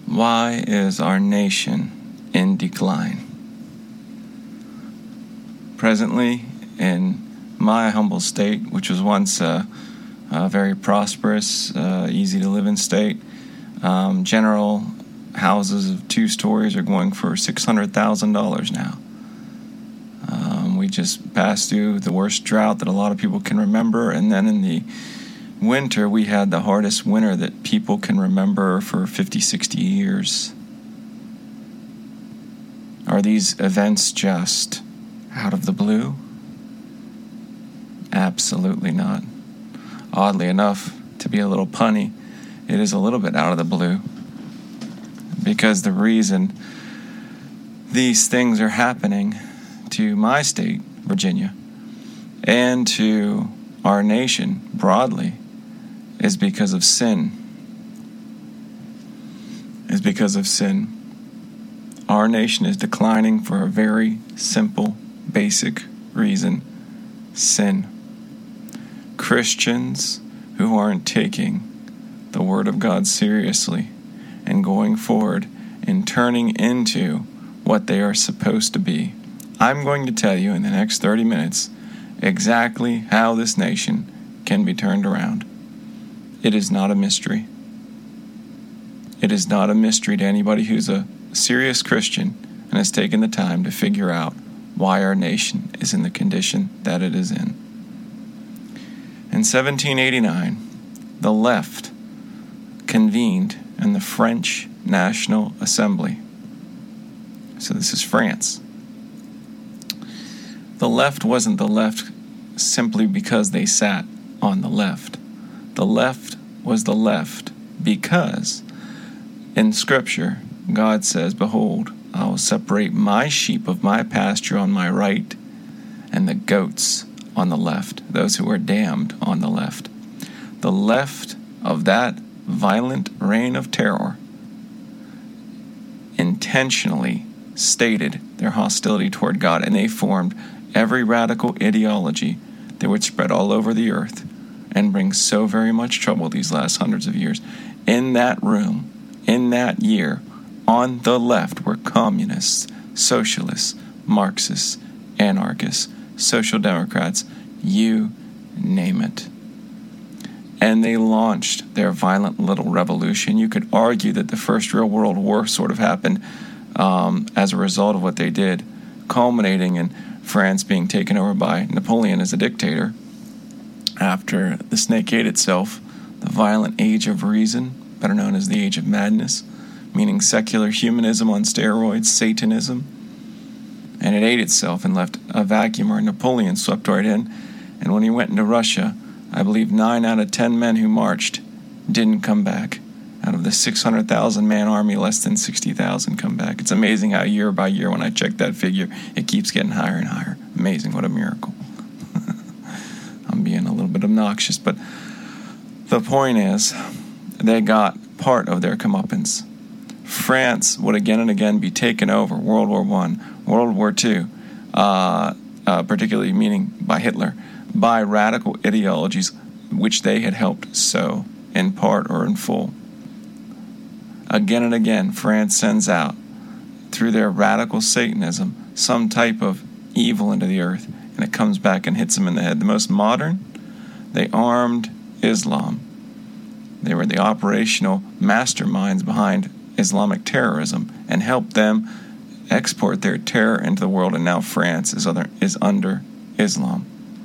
Why is our nation in decline? Presently, in my humble state, which was once a very prosperous, easy to live in state, general houses of 2 stories are going for $600,000 now. We just passed through the worst drought that a lot of people can remember, and then in the winter we had the hardest winter that people can remember for 50, 60 years. Are these events just out of the blue? Absolutely not. Oddly enough, to be a little punny, it is a little bit out of the blue, because the reason these things are happening to my state, Virginia, and to our nation broadly is because of sin. Our nation is declining for a very simple, basic reason: sin. Christians who aren't taking the Word of God seriously and going forward and turning into what they are supposed to be. I'm going to tell you in the next 30 minutes exactly how this nation can be turned around. It is not a mystery. It is not a mystery to anybody who's a serious Christian and has taken the time to figure out why our nation is in the condition that it is in. In 1789, the left convened in the French National Assembly. So this is France. The left wasn't the left simply because they sat on the left. The left was the left because in Scripture, God says, "Behold, I will separate my sheep of my pasture on my right, and the goats on the left, those who are damned on the left." The left of that violent reign of terror intentionally stated their hostility toward God, and they formed every radical ideology that would spread all over the earth and bring so very much trouble these last hundreds of years. In that room, in that year, on the left were communists, socialists, Marxists, anarchists, social democrats, you name it. And they launched their violent little revolution. You could argue that the First Real World War sort of happened as a result of what they did, culminating in France being taken over by Napoleon as a dictator. After the snake ate itself, the violent age of reason, better known as the age of madness, meaning secular humanism on steroids, Satanism. And it ate itself and left a vacuum where Napoleon swept right in. And when he went into Russia, I believe 9 out of 10 men who marched didn't come back. Out of the 600,000 man army, less than 60,000 come back. It's amazing how year by year, when I check that figure, it keeps getting higher and higher. Amazing, what a miracle. I'm being a little bit obnoxious, but the point is, they got part of their comeuppance. France would again and again be taken over, World War I, World War II, particularly meaning by Hitler, by radical ideologies which they had helped sow in part or in full. Again and again, France sends out, through their radical Satanism, some type of evil into the earth, and it comes back and hits them in the head. The most modern, they armed Islam. They were the operational masterminds behind Islamic terrorism and helped them export their terror into the world, and now France is under Islam.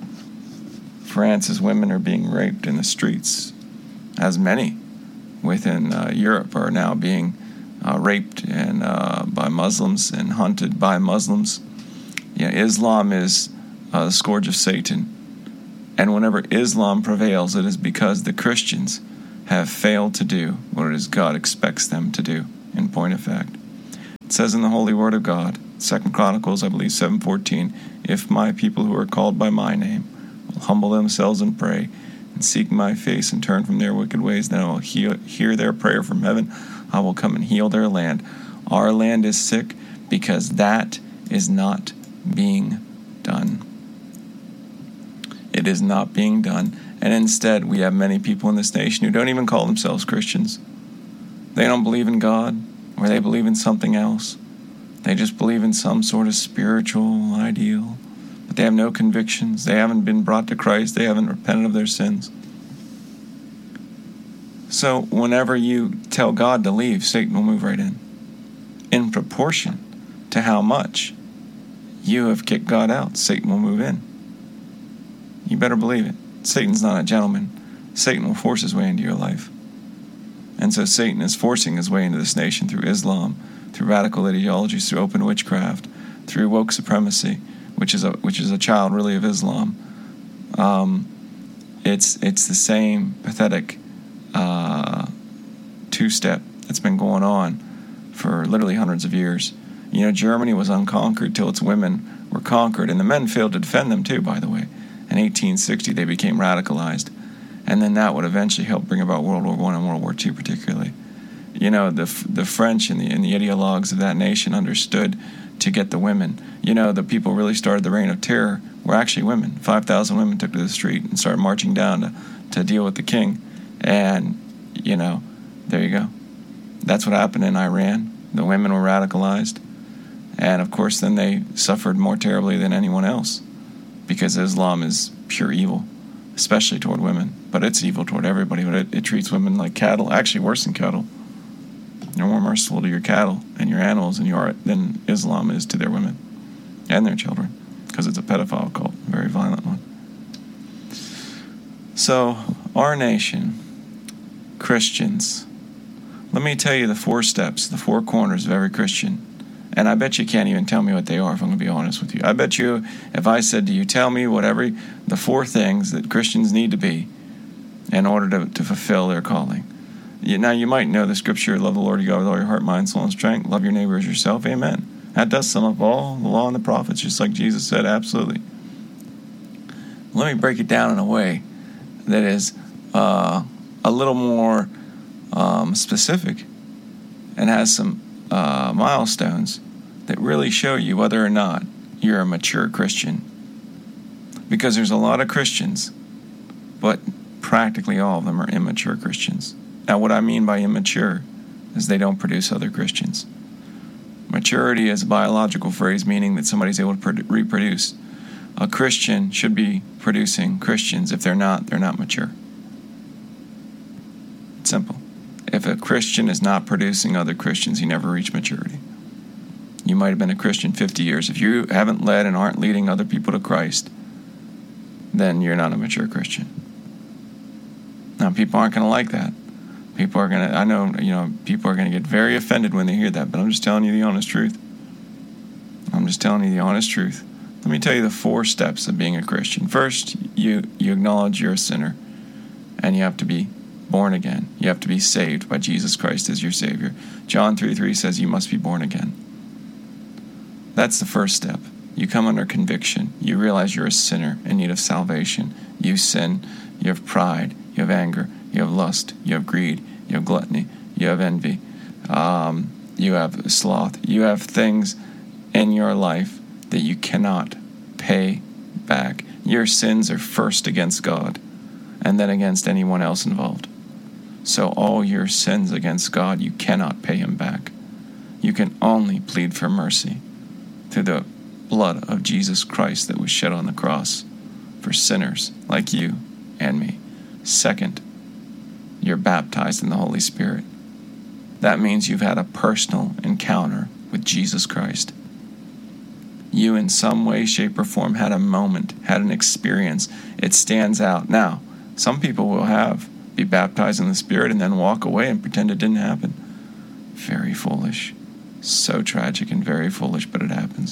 France's women are being raped in the streets, as many within Europe are now being raped and by Muslims and hunted by Muslims. Yeah, Islam is the scourge of Satan. And whenever Islam prevails, it is because the Christians have failed to do what it is God expects them to do, in point of fact. It says in the Holy Word of God, 2 Chronicles, I believe, 7:14, "If my people who are called by my name will humble themselves and pray, and seek my face and turn from their wicked ways, then I will hear their prayer from heaven. I will come and heal their land." Our land is sick because that is not being done. It is not being done. And instead, we have many people in this nation who don't even call themselves Christians. They don't believe in God. where they believe in something else. They just believe in some sort of spiritual ideal, but they have no convictions. They haven't been brought to Christ. They haven't repented of their sins. So whenever you tell God to leave, Satan will move right in proportion to how much you have kicked God out, Satan will move in. You better believe it. Satan's not a gentleman. Satan will force his way into your life. And so Satan is forcing his way into this nation through Islam, through radical ideologies, through open witchcraft, through woke supremacy, which is a child really of Islam. It's the same pathetic two-step that's been going on for literally hundreds of years. You know, Germany was unconquered till its women were conquered, and the men failed to defend them too, by the way. In 1860, they became radicalized, and then that would eventually help bring about World War I and World War II particularly. You know, the French and the ideologues of that nation understood to get the women. You know, the people really started the reign of terror were actually women. 5,000 women took to the street and started marching down to deal with the king. And, you know, there you go. That's what happened in Iran. The women were radicalized. And, of course, then they suffered more terribly than anyone else because Islam is pure evil, especially toward women. But it's evil toward everybody. But it treats women like cattle, actually worse than cattle. They're more merciful to your cattle and your animals than Islam is to their women and their children, because it's a pedophile cult, a very violent one. So, our nation, Christians, let me tell you the 4 steps, the 4 corners of every Christian. And I bet you can't even tell me what they are, if I'm going to be honest with you. I bet you, if I said to you, tell me the 4 things that Christians need to be in order to fulfill their calling. Now, you might know the scripture, love the Lord your God with all your heart, mind, soul, and strength. Love your neighbor as yourself. Amen. That does sum up all the law and the prophets, just like Jesus said, absolutely. Let me break it down in a way that is a little more specific and has some milestones that really show you whether or not you're a mature Christian. Because there's a lot of Christians, but practically all of them are immature Christians. Now, what I mean by immature is they don't produce other Christians. Maturity is a biological phrase meaning that somebody's able to reproduce. A Christian should be producing Christians. If they're not mature. It's simple. If a Christian is not producing other Christians, you never reach maturity. You might have been a Christian 50 years. If you haven't led and aren't leading other people to Christ, then you're not a mature Christian. Now, people aren't going to like that. People are going to, I know, people are going to get very offended when they hear that, but I'm just telling you the honest truth. I'm just telling you the honest truth. Let me tell you the 4 steps of being a Christian. First, you acknowledge you're a sinner, and you have to be born again. You have to be saved by Jesus Christ as your Savior. John 3:3 says you must be born again. That's the first step. You come under conviction. You realize you're a sinner in need of salvation. You sin. You have pride. You have anger. You have lust. You have greed. You have gluttony. You have envy. You have sloth. You have things in your life that you cannot pay back. Your sins are first against God and then against anyone else involved. So all your sins against God, you cannot pay him back. You can only plead for mercy through the blood of Jesus Christ that was shed on the cross for sinners like you and me. Second, you're baptized in the Holy Spirit. That means you've had a personal encounter with Jesus Christ. You in some way, shape, or form had a moment, had an experience. It stands out. Now, some people will be baptized in the Spirit and then walk away and pretend it didn't happen. Very foolish. So tragic and very foolish, but it happens.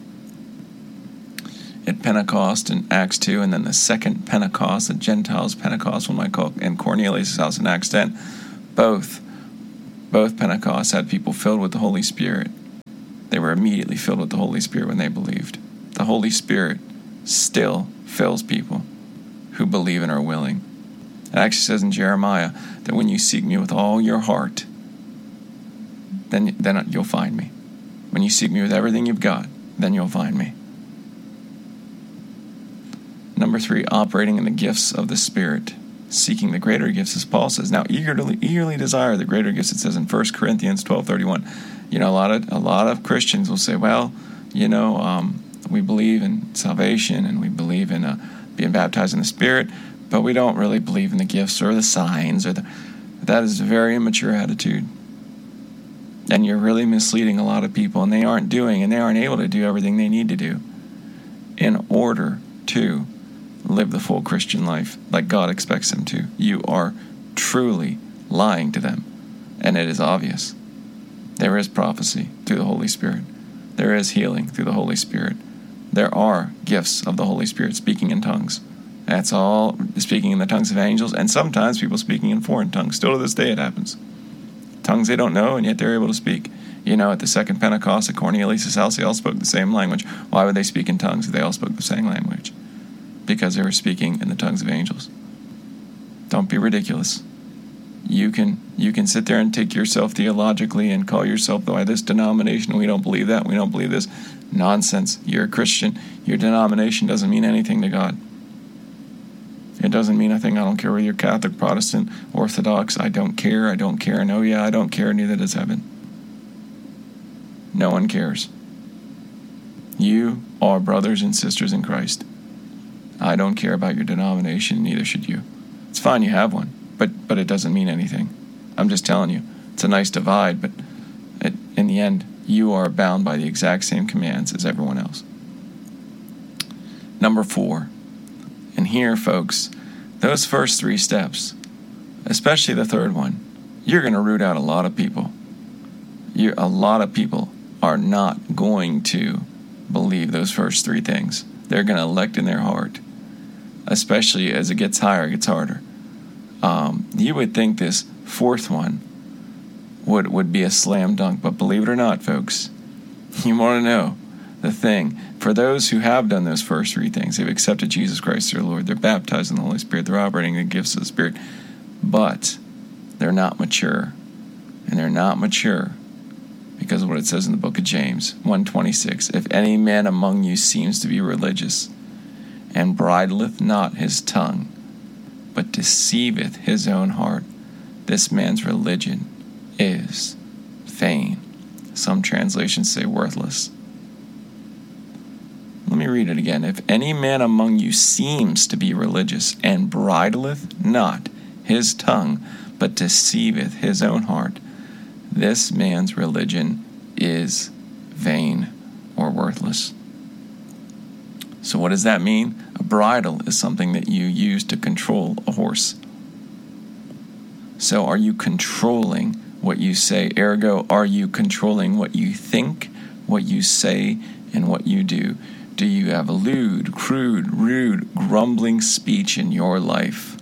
At Pentecost in Acts 2, and then the second Pentecost, the Gentiles' Pentecost, one might call, in Cornelius' house in Acts 10, both Pentecosts had people filled with the Holy Spirit. They were immediately filled with the Holy Spirit when they believed. The Holy Spirit still fills people who believe and are willing. It actually says in Jeremiah that when you seek me with all your heart, then you'll find me. When you seek me with everything you've got, then you'll find me. Number 3, operating in the gifts of the Spirit. seeking the greater gifts, as Paul says. Now, eagerly desire the greater gifts, it says in 1 Corinthians 12:31. A lot of Christians will say, well, we believe in salvation and we believe in being baptized in the Spirit, but we don't really believe in the gifts or the signs. That is a very immature attitude. And you're really misleading a lot of people, and they aren't able to do everything they need to do in order to live the full Christian life like God expects them to. You are truly lying to them, and it is obvious. There is prophecy through the Holy Spirit. There is healing through the Holy Spirit. There are gifts of the Holy Spirit, speaking in tongues. That's all, speaking in the tongues of angels, and sometimes people speaking in foreign tongues. Still to this day it happens. Tongues they don't know, and yet they're able to speak. At the second Pentecost at Cornelius' house, they all spoke the same language. Why would they speak in tongues if they all spoke the same language? Because they were speaking in the tongues of angels. Don't be ridiculous. You can sit there and take yourself theologically and call yourself by this denomination. We don't believe that. We don't believe this. Nonsense. You're a Christian. Your denomination doesn't mean anything to God. It doesn't mean anything. I don't care whether you're Catholic, Protestant, Orthodox. I don't care. I don't care. And I don't care. Neither does heaven. No one cares. You are brothers and sisters in Christ. I don't care about your denomination. Neither should you. It's fine you have one, but it doesn't mean anything. I'm just telling you. It's a nice divide, but in the end, you are bound by the exact same commands as everyone else. Number 4. And here, folks, those first 3 steps, especially the third one, you're going to root out a lot of people. A lot of people are not going to believe those first 3 things. They're going to elect in their heart, especially as it gets higher, it gets harder. You would think this 4th one would be a slam dunk, but believe it or not, folks, you want to know the thing. For those who have done those first 3 things, they've accepted Jesus Christ their Lord, they're baptized in the Holy Spirit, they're operating in the gifts of the Spirit, but they're not mature. And they're not mature because of what it says in the book of James 1:26. If any man among you seems to be religious, and bridleth not his tongue, but deceiveth his own heart, this man's religion is vain. Some translations say worthless. Let me read it again. If any man among you seems to be religious, and bridleth not his tongue, but deceiveth his own heart, this man's religion is vain or worthless. So what does that mean? A bridle is something that you use to control a horse. So are you controlling what you say? Ergo, are you controlling what you think, what you say, and what you do? Do you have a lewd, crude, rude, grumbling speech in your life?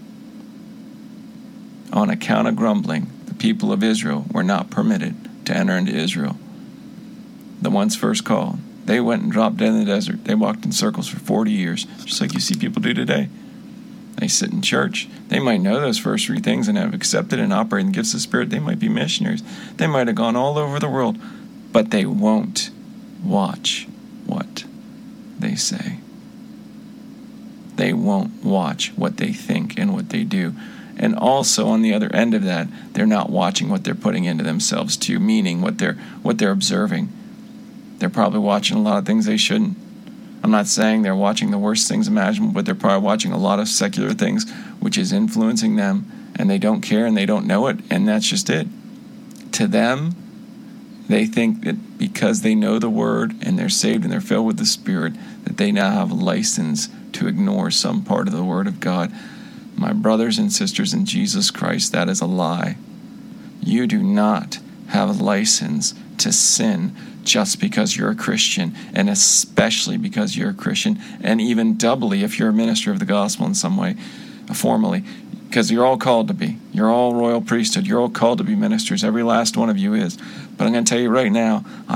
On account of grumbling, the people of Israel were not permitted to enter into Israel. The ones first called, they went and dropped dead in the desert. They walked in circles for 40 years, just like you see people do today. They sit in church. They might know those first 3 things and have accepted and operated in the gifts of the Spirit. They might be missionaries. They might have gone all over the world, but they won't watch what they say. They won't watch what they think and what they do. And also on the other end of that, they're not watching what they're putting into themselves too, meaning what they're observing. They're probably watching a lot of things they shouldn't. I'm not saying they're watching the worst things imaginable, but they're probably watching a lot of secular things, which is influencing them, and they don't care and they don't know it, and that's just it. To them, they think that because they know the Word and they're saved and they're filled with the Spirit, that they now have a license to ignore some part of the Word of God. My brothers and sisters in Jesus Christ, that is a lie. You do not have a license to sin just because you're a Christian, and especially because you're a Christian, and even doubly if you're a minister of the gospel in some way, formally, because you're all called to be. You're all royal priesthood. You're all called to be ministers. Every last one of you is. But I'm going to tell you right now,